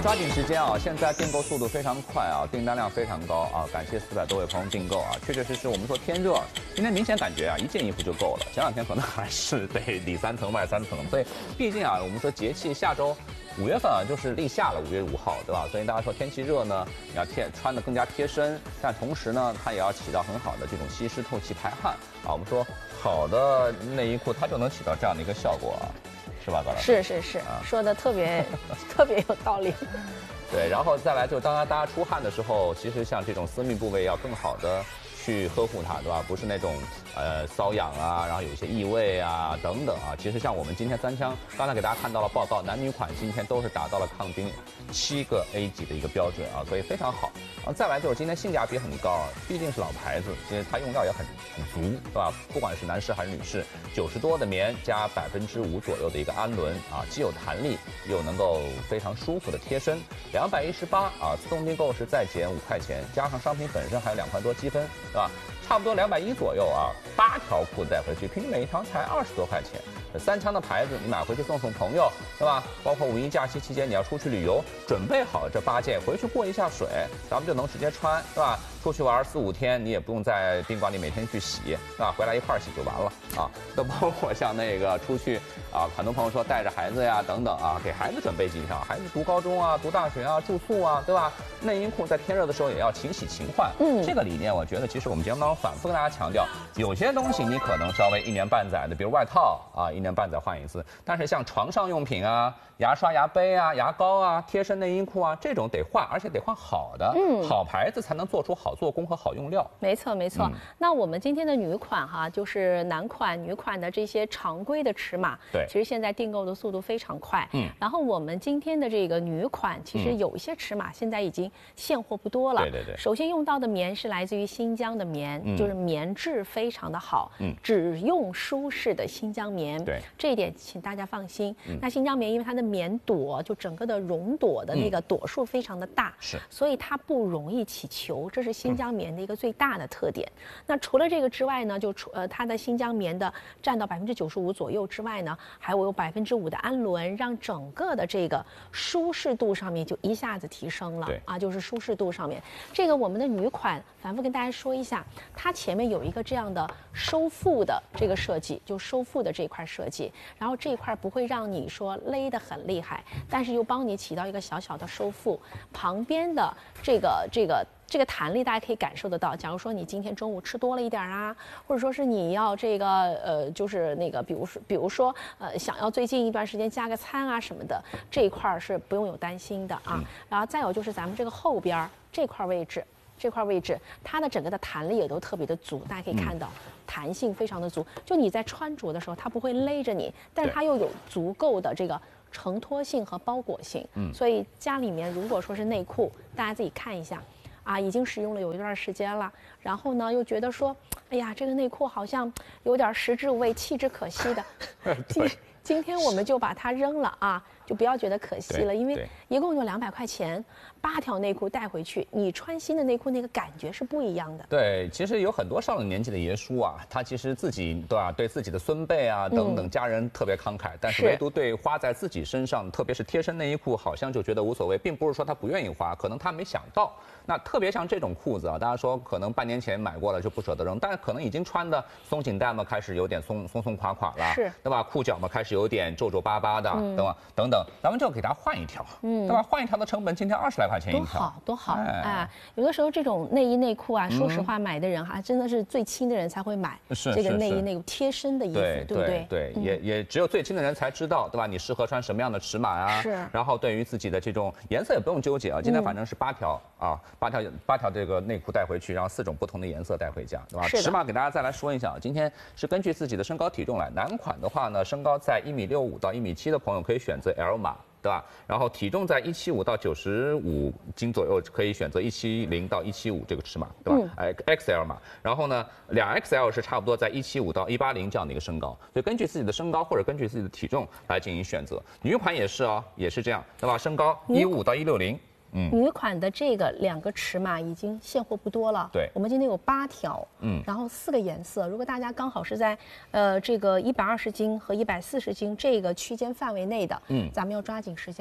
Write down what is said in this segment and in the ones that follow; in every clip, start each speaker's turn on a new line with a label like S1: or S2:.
S1: 抓紧时间啊！现在订购速度非常快啊，订单量非常高啊！感谢400多位朋友订购啊！确确实实，我们说天热，今天明显感觉啊，一件衣服就够了。前2天可能还是得里3层外3层，所以毕竟啊，我们说节气下周5月份啊，就是立夏了，5月5号，对吧？所以大家说天气热呢，你要穿得更加贴身，但同时呢，它也要起到很好的这种吸湿透气排汗啊。我们说好的内衣裤，它就能起到这样的一个效果啊。是吧，高老师？
S2: 是，说的特别特别有道理。
S1: 对，然后再来就当大家出汗的时候，其实像这种私密部位要更好的去呵护它，对吧？不是那种瘙痒啊，然后有一些异味啊等等啊。其实像我们今天3枪，刚才给大家看到了报告，男女款今天都是达到了抗菌7个 A 级的一个标准啊，所以非常好。再来就是今天性价比很高，毕竟是老牌子，其实它用料也很足，对吧？不管是男士还是女士，90多的棉加5%左右的一个氨纶啊，既有弹力又能够非常舒服的贴身，218啊，自动订购是再减5块钱，加上商品本身还有2块多积分，对吧？差不多210左右啊，8条裤子带回去，平均每一条才20多块钱。这3枪的牌子，你买回去送朋友，对吧？包括5一假期期间你要出去旅游，准备好这8件回去过一下水，咱们就能直接穿，对吧？出去玩4、5天，你也不用在宾馆里每天去洗，对吧？回来一块儿洗就完了啊。都包括像那个出去啊，很多朋友说带着孩子呀等等啊，给孩子准备几条，孩子读高中啊、读大学啊、住宿啊，对吧？内衣裤在天热的时候也要勤洗勤换。这个理念我觉得其实我们节目当中反复跟大家强调，有些东西你可能稍微1年半载的，比如外套啊，1年半载换一次，但是像床上用品啊、牙刷、牙杯啊、牙膏啊、贴身内衣裤啊，这种得换，而且得换好的，好牌子才能做出好做工和好用料。
S2: 没错。那我们今天的女款哈，就是男款、女款的这些常规的尺码，
S1: 对，
S2: 其实现在订购的速度非常快。然后我们今天的这个女款，其实有一些尺码现在已经现货不多了。
S1: 对。
S2: 首先用到的棉是来自于新疆的棉，就是棉质非常的好，只用舒适的新疆棉。
S1: 对，
S2: 这一点请大家放心。那新疆棉因为它的棉朵就整个的绒朵的那个朵数非常的大，所以它不容易起球，这是新疆棉的一个最大的特点。那除了这个之外呢，它的新疆棉的占到95%左右之外呢，还有5%的氨纶，让整个的这个舒适度上面就一下子提升了啊，就是舒适度上面。这个我们的女款反复跟大家说一下，它前面有一个这样的收腹的这个设计，就收腹的这块设计，然后这一块不会让你说勒得很厉害，但是又帮你起到一个小小的收腹，旁边的这个弹力大家可以感受得到。假如说你今天中午吃多了一点啊，或者说是你要这个就是那个比如说想要最近一段时间加个餐啊什么的，这一块是不用有担心的啊。然后再有就是咱们这个后边这块位置，它的整个的弹力也都特别的足，大家可以看到，弹性非常的足。就你在穿着的时候，它不会勒着你，但是它又有足够的这个承托性和包裹性。所以家里面如果说是内裤，大家自己看一下。啊，已经使用了有一段时间了，然后呢，又觉得说，哎呀，这个内裤好像有点食之无味，弃之可惜的。今天我们就把它扔了啊，就不要觉得可惜了，因为一共就200块钱，8条内裤带回去，你穿新的内裤那个感觉是不一样的。
S1: 对，其实有很多上了年纪的爷叔啊，他其实自己对自己的孙辈啊等等家人特别慷慨，但是唯独对花在自己身上，特别是贴身内衣裤，好像就觉得无所谓，并不是说他不愿意花，可能他没想到。那特别像这种裤子啊，大家说可能半年前买过了就不舍得扔，但是可能已经穿的松紧带嘛开始有点松垮了，对吧？裤脚嘛开始有点皱巴巴的，等等，咱们就给它换一条，对吧？换一条的成本今天20来块钱一条，
S2: 多好哎！有的时候这种内衣内裤啊，说实话买的人哈，真的是最亲的人才会买这个内衣内裤贴身的衣服，对不对？
S1: 对，也只有最亲的人才知道，对吧？你适合穿什么样的尺码呀？然后对于自己的这种颜色也不用纠结啊，今天反正是8条啊。8条这个内裤带回去，然后4种不同的颜色带回家，对吧？尺码给大家再来说一下，今天是根据自己的身高体重来。男款的话呢，身高在1.65米到1.7米的朋友可以选择 L 码，对吧？然后体重在175到95斤左右，可以选择170到175这个尺码，对吧？XL 码。然后呢，2XL 是差不多在175到180这样的一个身高，所以根据自己的身高或者根据自己的体重来进行选择。女款也是哦，也是这样，对吧？身高155到160。
S2: 女款的这个2个尺码已经现货不多了。
S1: 对，
S2: 我们今天有8条，然后4个颜色。如果大家刚好是在这个120斤和140斤这个区间范围内的，咱们要抓紧时间了。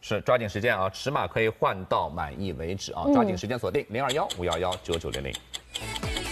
S1: 是抓紧时间啊，尺码可以换到满意为止啊，抓紧时间锁定021-511-9900。